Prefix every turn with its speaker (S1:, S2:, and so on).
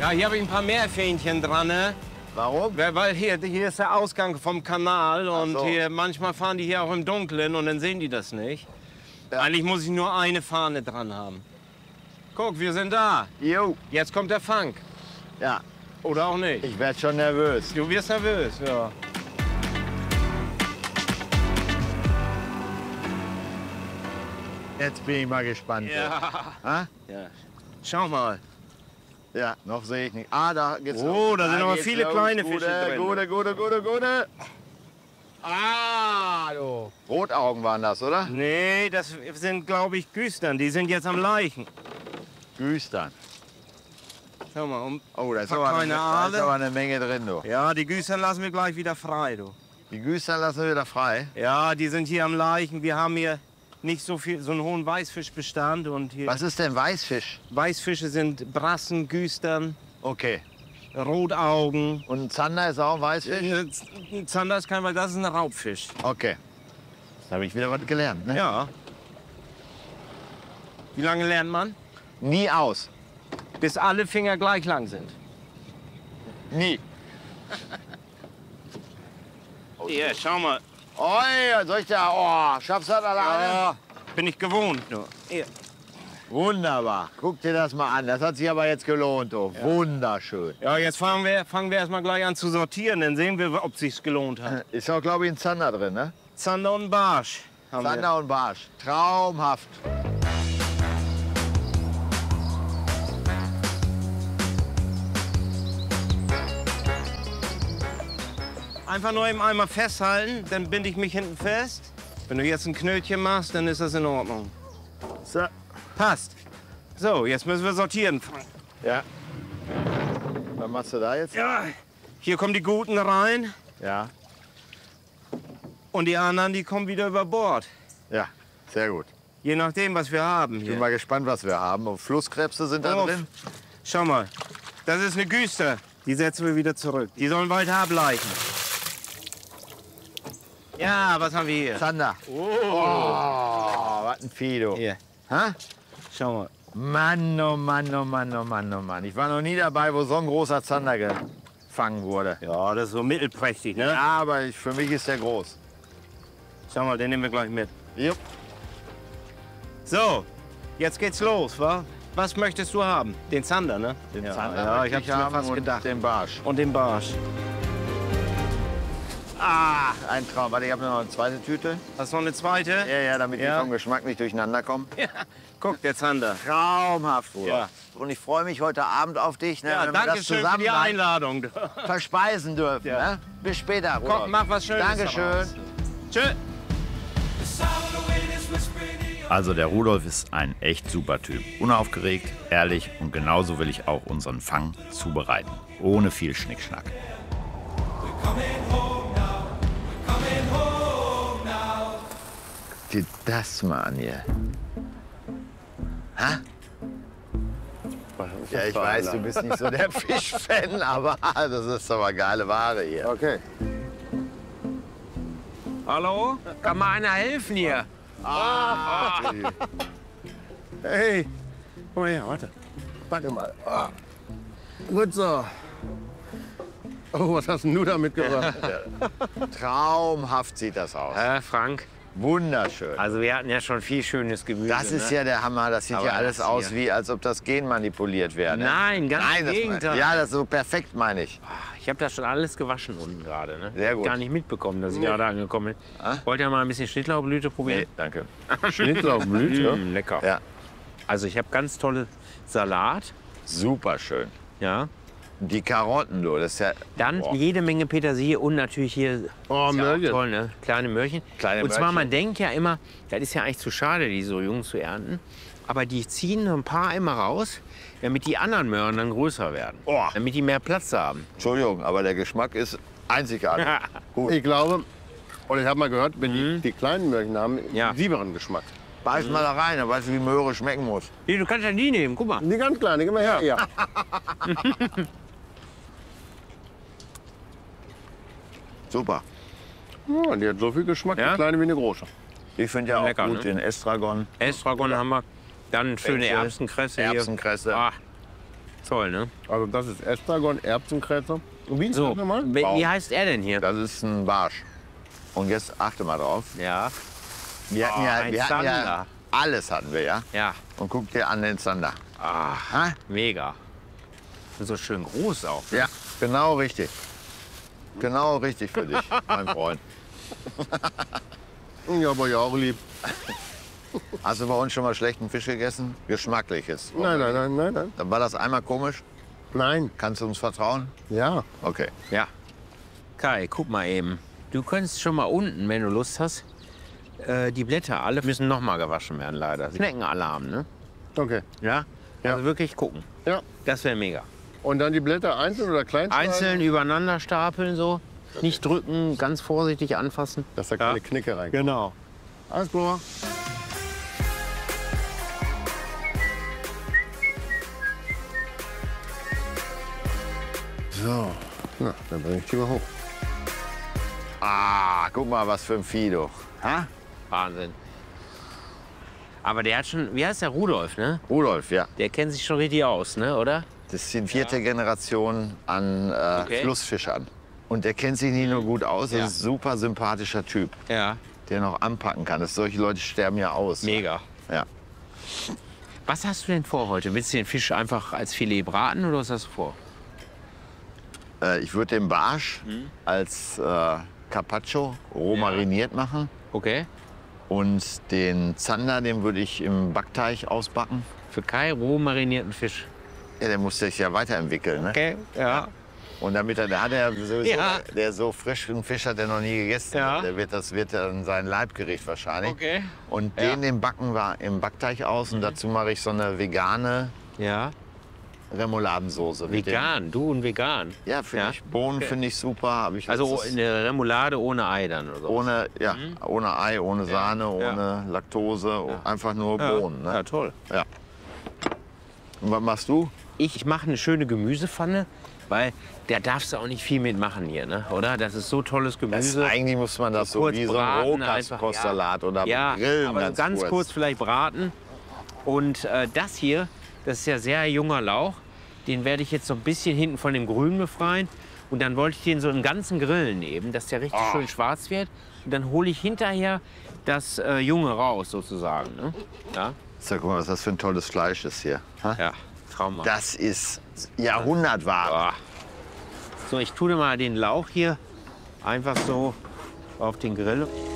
S1: Ja, hier habe ich ein paar Meerfähnchen dran, ne?
S2: Warum?
S1: Weil hier ist der Ausgang vom Kanal und
S2: so.
S1: hier, manchmal fahren die hier auch im Dunkeln und dann sehen die das nicht.
S2: Ja.
S1: Eigentlich muss ich nur eine Fahne dran haben. Guck, wir sind da.
S2: Jo.
S1: Jetzt kommt der Fang.
S2: Ja,
S1: Oder auch nicht.
S2: ich werde schon nervös.
S1: Du wirst nervös, ja.
S2: Jetzt bin ich mal gespannt. Ha?
S1: Ja. Schau mal.
S2: Ja, noch sehe ich nicht. Ah, da geht's
S1: Oh,
S2: los.
S1: da sind aber
S2: geht's
S1: viele
S2: los.
S1: kleine
S2: Gute,
S1: Fische drin.
S2: Gute. Ah, du. Rotaugen waren das, oder?
S1: Nee, das sind, glaube ich, Güstern. Die sind jetzt am Leichen.
S2: Güstern.
S1: Schau mal,
S2: Oh, da ist,
S1: Paar
S2: aber
S1: kleine
S2: da ist
S1: Aale.
S2: aber eine Menge drin, du.
S1: ja, die Güstern lassen wir gleich wieder frei, du.
S2: Die Güstern lassen wir wieder frei.
S1: Ja, die sind hier am Leichen. Wir haben hier nicht so einen hohen Weißfischbestand. Und hier
S2: Was ist denn Weißfisch?
S1: Weißfische sind Brassen, Güstern,
S2: Okay.
S1: Rotaugen.
S2: Und ein Zander ist auch ein Weißfisch?
S1: Zander ist kein, weil das ist ein Raubfisch.
S2: Okay. Da habe ich wieder was gelernt, ne?
S1: Ja. Wie lange lernt man?
S2: Nie aus.
S1: Bis alle Finger gleich lang sind.
S2: Nie.
S1: Hier, schau mal.
S2: Oh, soll ich da? Oh, schaffst du das alleine?
S1: Ja, bin ich gewohnt. Nur. Hier.
S2: Wunderbar. Guck dir das mal an. Das hat sich aber jetzt gelohnt, du. Wunderschön.
S1: Ja, jetzt fangen wir erst mal gleich an zu sortieren. Dann sehen wir, ob es sich gelohnt hat.
S2: Ist auch, glaube ich, ein Zander drin, ne?
S1: Zander und Barsch haben wir.
S2: Zander und Barsch. Traumhaft.
S1: Einfach nur im Eimer festhalten, dann binde ich mich hinten fest. Wenn du jetzt ein Knötchen machst, dann ist das in Ordnung.
S2: So.
S1: Passt. So, jetzt müssen wir sortieren.
S2: Ja. Was machst du da jetzt?
S1: Ja, hier kommen die Guten rein
S2: Ja.
S1: und die anderen, die kommen wieder über Bord.
S2: Ja. Sehr gut.
S1: Je nachdem, was wir haben
S2: Ich bin
S1: hier.
S2: mal gespannt, was wir haben. Und Flusskrebse sind da
S1: Oh,
S2: drin.
S1: Schau mal, das ist eine Güster. Die setzen wir wieder zurück. Die sollen weiter ableichen. Ja, was haben wir hier?
S2: Zander. Oh, was ein Vieh, du.
S1: Hier,
S2: Ha?
S1: schau mal.
S2: Mann, oh Mann, oh Mann, oh Mann, oh Mann. Ich war noch nie dabei, wo so ein großer Zander gefangen wurde.
S1: Ja, das ist so mittelprächtig, ne?
S2: Ja, aber für mich ist der groß.
S1: Schau mal, den nehmen wir gleich mit.
S2: Jupp.
S1: So, jetzt geht's los, wa? Was möchtest du haben? Den Zander, ne?
S2: Den
S1: ja,
S2: Zander
S1: ja,
S2: möchte
S1: ich hab's mir
S2: haben
S1: fast
S2: und
S1: gedacht.
S2: den Barsch.
S1: Und den Barsch.
S2: Ah, ein Traum. Warte, ich habe noch eine zweite Tüte.
S1: Hast du noch eine zweite?
S2: Ja, damit
S1: Ja.
S2: die vom Geschmack nicht durcheinander kommen.
S1: Ja. Guck, der Zander.
S2: Traumhaft, Bruder.
S1: Ja.
S2: Und ich freue mich heute Abend auf dich, ne,
S1: Ja,
S2: wenn wir
S1: danke
S2: das
S1: schön für
S2: zusammen
S1: die
S2: dann
S1: Einladung.
S2: verspeisen dürfen.
S1: Ja.
S2: Ne? Bis später, Bruder.
S1: Komm, mach was Schönes.
S2: Dankeschön.
S1: daraus. Tschö.
S3: Also der Rudolf ist ein echt super Typ. Unaufgeregt, ehrlich und genauso will ich auch unseren Fang zubereiten. Ohne viel Schnickschnack.
S2: Guck dir das mal an hier. Ha? Ja, ich weiß, du bist nicht so der Fischfan, aber das ist aber geile Ware hier.
S4: Okay.
S1: Hallo? Kann mal einer helfen hier?
S4: Hey, komm mal her, warte. Warte mal. Ah. Gut so. Oh, was hast denn du da mitgebracht?
S2: Traumhaft sieht das aus.
S5: Frank,
S2: Wunderschön.
S5: also wir hatten ja schon viel schönes Gemüse.
S2: Das ist ja der Hammer. Das sieht
S5: Aber
S2: ja alles
S5: das
S2: aus,
S5: hier-
S2: wie als ob das genmanipuliert wäre. Ne?
S5: Nein, ganz im
S2: das
S5: Gegenteil.
S2: Ja, das ist so perfekt, meine ich.
S5: Ich habe das schon alles gewaschen unten gerade. Ne?
S2: Sehr gut.
S5: Gar nicht mitbekommen, dass ich gerade angekommen bin. Wollt ihr mal ein bisschen Schnittlauchblüte probieren?
S2: Nee, danke.
S4: Schnittlauchblüte.
S5: Lecker.
S2: Ja,
S5: Also ich habe ganz tolle Salat.
S2: super schön.
S5: Ja.
S2: Die Karotten, du, das ist ja
S5: Dann
S2: Boah.
S5: jede Menge Petersilie und natürlich hier
S4: Oh,
S5: ist ja auch
S4: Möhrchen.
S5: toll, ne? Kleine Möhrchen.
S2: Kleine
S5: und zwar,
S2: Möhrchen.
S5: man denkt ja immer, das ist ja eigentlich zu schade, die so jung zu ernten. Aber die ziehen ein paar immer raus, damit die anderen Möhren dann größer werden.
S2: Oh.
S5: Damit die mehr Platz haben.
S2: Entschuldigung, aber der Geschmack ist einzigartig. Gut.
S4: Ich glaube, und ich habe mal gehört, wenn die kleinen Möhrchen haben,
S5: Ja.
S4: einen sieberen Geschmack.
S2: Beiß mal da rein, dann weißt du, wie Möhre schmecken muss.
S5: Hier, du kannst ja die nehmen, guck mal.
S4: Die ganz kleine, gib mal her. Ja.
S2: Super.
S4: Oh, die hat so viel Geschmack,
S5: Ja?
S4: die kleine wie eine große.
S2: Ich finde ja auch
S5: Lecker,
S2: gut
S5: ne?
S2: den Estragon.
S5: Estragon haben wir. Dann schöne
S2: Fenchel,
S5: Erbsenkresse hier.
S2: Erbsenkresse.
S5: Ah, Toll, ne?
S4: Also das ist Estragon, Erbsenkräuter. Und wie ist
S5: So,
S4: das nochmal?
S5: wie heißt er denn hier?
S3: Das ist ein Barsch. Und jetzt achte mal drauf.
S5: Ja,
S3: Wir hatten,
S5: ein
S3: wir hatten ja
S5: Zander.
S3: alles hatten wir, ja.
S5: ja.
S3: Und guck dir an den Zander.
S5: Ah, mega. Und so schön groß auch.
S3: Ja, genau richtig. Genau richtig für dich, mein Freund.
S4: Ja, aber ja auch lieb.
S3: Hast du bei uns schon mal schlechten Fisch gegessen? Geschmackliches.
S4: Nein, nein, nein, nein, nein.
S3: Dann war das einmal komisch.
S4: Nein.
S3: Kannst du uns vertrauen?
S4: Ja.
S3: Okay.
S5: Ja. Kai, guck mal eben. Du könntest schon mal unten, wenn du Lust hast, die Blätter, alle müssen noch mal gewaschen werden, leider. Schneckenalarm, ne?
S4: Okay.
S5: Ja?
S4: Ja.
S5: Also wirklich gucken.
S4: Ja.
S5: Das wäre mega.
S4: Und dann die Blätter einzeln oder klein schneiden?
S5: Einzeln übereinander stapeln, so. Nicht drücken, ganz vorsichtig anfassen.
S4: Dass da keine Knicke reinkommt.
S5: Genau.
S4: Alles klar. So. Na, dann bring ich die mal hoch.
S3: Ah, guck mal, was für ein Vieh, du. Ha?
S5: Wahnsinn. Aber der hat schon, wie heißt der, Rudolf, ne?
S3: Rudolf, ja.
S5: Der kennt sich schon richtig aus, ne, oder?
S3: Das ist die 4. Generation an
S5: Okay.
S3: Flussfischern. Und der kennt sich nicht nur gut aus, das
S5: Ja.
S3: ist ein super sympathischer Typ,
S5: Ja.
S3: der noch anpacken kann. Solche Leute sterben ja aus.
S5: Mega.
S3: Ja.
S5: Was hast du denn vor heute? Willst du den Fisch einfach als Filet braten oder was hast du vor?
S3: Ich würde den Barsch als Carpaccio roh mariniert machen.
S5: Okay.
S3: Und den Zander, den würde ich im Backteig ausbacken.
S5: Für Kai roh marinierten Fisch.
S3: Ja, der muss sich ja weiterentwickeln. Ne?
S5: Okay, ja.
S3: Und damit der hat ja sowieso,
S5: Ja.
S3: der so frischen Fisch hat er noch nie gegessen.
S5: Ja.
S3: Das wird dann sein Leibgericht wahrscheinlich.
S5: Okay.
S3: Und
S5: Ja.
S3: den backen wir im Backteig aus und dazu mache ich so eine vegane
S5: Ja.
S3: Remouladensoße. mit dem-
S5: Vegan, du und vegan.
S3: Ja, finde
S5: Ja.
S3: ich. Bohnen
S5: Okay.
S3: finde ich super. Hab ich
S5: Also
S3: letztes-
S5: eine Remoulade ohne Ei dann oder so.
S3: ohne, ja, ohne Ei, ohne Sahne,
S5: Ja.
S3: ohne Laktose, einfach nur Bohnen.
S5: Ja,
S3: Ne?
S5: toll.
S3: Ja. Und was machst du?
S5: Ich mache eine schöne Gemüsepfanne, weil da darfst du auch nicht viel mitmachen hier, ne? Oder? Das ist so tolles Gemüse.
S3: Eigentlich muss man das so
S5: kurz
S3: wie so
S5: braten,
S3: ein
S5: einfach,
S3: Rohkostsalat oder
S5: ja,
S3: grillen
S5: aber so ganz kurz vielleicht braten. Und das hier, das ist ja sehr junger Lauch. Den werde ich jetzt so ein bisschen hinten von dem Grün befreien. Und dann wollte ich den so einen ganzen Grill nehmen, dass der richtig schön schwarz wird. Und dann hole ich hinterher das Junge raus, sozusagen. Ne? Ja?
S3: Sag mal, was das für ein tolles Fleisch ist hier. Ha?
S5: Ja, traumhaft.
S3: Das ist Jahrhundertware.
S5: Ah. So, ich tue mal den Lauch hier einfach so auf den Grill.